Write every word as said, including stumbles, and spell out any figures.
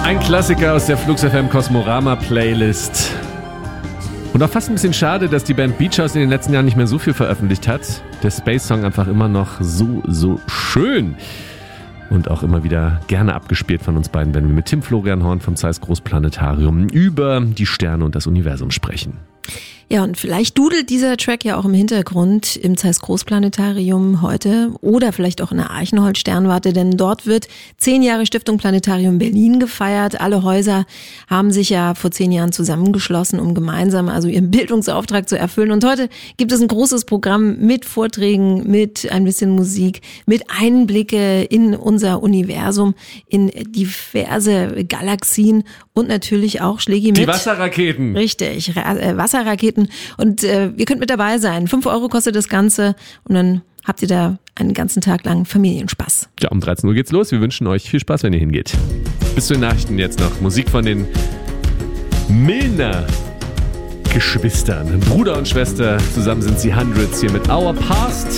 Ein Klassiker aus der Flux F M Kosmorama Playlist. Und auch fast ein bisschen schade, dass die Band Beach House in den letzten Jahren nicht mehr so viel veröffentlicht hat. Der Space-Song einfach immer noch so, so schön. Und auch immer wieder gerne abgespielt von uns beiden, wenn wir mit Tim Florian Horn vom Zeiss Großplanetarium über die Sterne und das Universum sprechen. Ja, und vielleicht dudelt dieser Track ja auch im Hintergrund im Zeiss Großplanetarium heute oder vielleicht auch in der Eichenholz-Sternwarte, denn dort wird zehn Jahre Stiftung Planetarium Berlin gefeiert. Alle Häuser haben sich ja vor zehn Jahren zusammengeschlossen, um gemeinsam also ihren Bildungsauftrag zu erfüllen. Und heute gibt es ein großes Programm mit Vorträgen, mit ein bisschen Musik, mit Einblicke in unser Universum, in diverse Galaxien und natürlich auch Schlägi mit. Die Wasserraketen. Richtig, äh, Wasserraketen. Und äh, ihr könnt mit dabei sein. Fünf Euro kostet das Ganze und dann habt ihr da einen ganzen Tag lang Familienspaß. Ja, um dreizehn Uhr geht's los. Wir wünschen euch viel Spaß, wenn ihr hingeht. Bis zu den Nachrichten jetzt noch Musik von den Milner Geschwistern. Bruder und Schwester, zusammen sind sie Hundreds hier mit Our Past.